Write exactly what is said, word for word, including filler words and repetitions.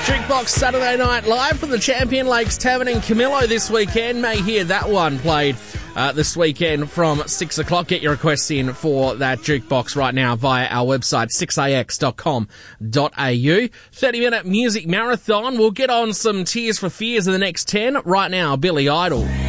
Jukebox Saturday Night Live from the Champion Lakes Tavern in Camillo this weekend. May hear that one played uh, this weekend from six o'clock. Get your requests in for that jukebox right now via our website, six a x dot com dot a u. thirty minute music marathon. We'll get on some Tears for Fears in the next ten. Right now, Billy Idol.